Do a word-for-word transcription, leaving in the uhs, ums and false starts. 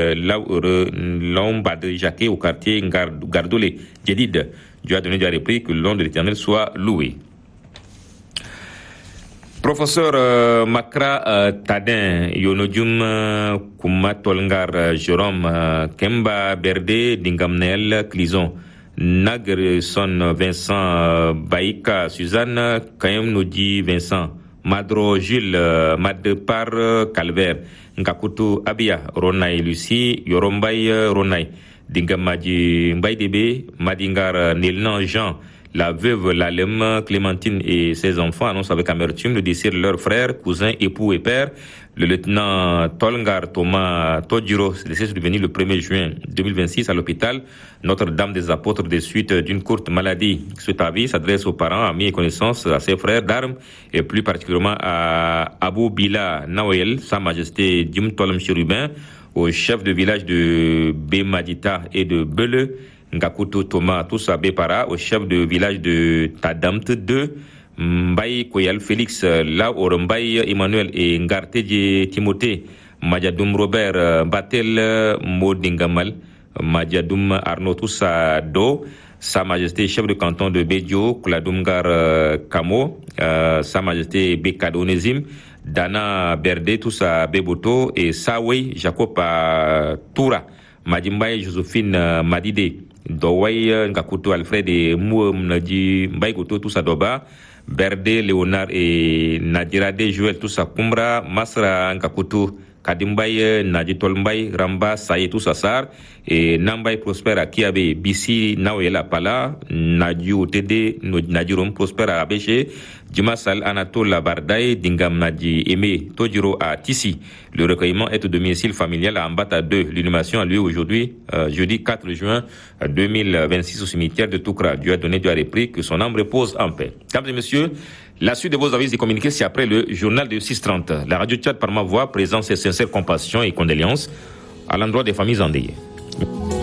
Lombade Jacquet au quartier Gardolé. Djedid, Dieu a donné Dieu a repris, que le nom de l'Éternel soit loué. Professeur uh, Makra uh, Tadin Yonojum uh, Kumatolngar uh, Jérôme uh, Kemba Berde Dingamnel Clison Nagerson Vincent uh, Baïka Suzanne Kayem Nodi Vincent Madro Jules uh, Madepar uh, Calvaire Nkakutu Abia Ronay Lucie Yorombay uh, Ronay Dingamaji Mbaydebe Madingar uh, Nilnan Jean. La veuve Lalem, Clémentine et ses enfants annoncent avec amertume le décès de leur frère, cousin, époux et père. Le lieutenant Tolngar Thomas Todjiro, le décès est survenu le premier juin deux mille vingt-six à l'hôpital Notre-Dame des Apôtres des suites d'une courte maladie. Ce avis s'adresse aux parents, amis et connaissances, à ses frères d'armes et plus particulièrement à Abou Bila Nawel, Sa Majesté Djim Tolem Chérubin, au chef de village de Bemadita et de Bele, Ngakuto Thomas Toussa Bepara, au chef de village de Tadamte deux, Mbaye Koyal Félix, là au Mbaye Emmanuel et Ngarteje Timothée, Madjadoum Robert Batel Modingamal, Madjadoum Arnaud Toussa Do, Sa Majesté chef de canton de Bédio, Kladoumgar Kamo, euh, Sa Majesté Bekado Nezim, Dana Berde Toussa Beboto et Sawe Jacob Toura, Madimbaye Josephine Madide, Doway Ngakuto Alfred et Mouam Nadi Mbaïkoto Toussa Doba, Berde Léonard et Nadirade Joël Toussa Kumbra, Masra Ngakuto Kadimbaye Nadjitol Mbaye Ramba Saye Toussa Sar et Nambaye Prosper à Kiabe Bissi Nawela Pala, Nadju Tede Nadjurom Prosper à Abéché, Djimasal Anatole Bardaye Dingam Nadji Aimé Todjiro à Tissi. Le recueillement est au domicile familial à Ambata deux. L'inhumation a lieu aujourd'hui, euh, jeudi quatre juin deux mille vingt-six au cimetière de Toukra. Dieu a donné, Dieu a repris, que son âme repose en paix. Mesdames et messieurs, la suite de vos avis et communiqués, c'est après le journal de six heures trente. La radio Tchad par ma voix présente ses sincères compassions et condoléances à l'endroit des familles endeuillées.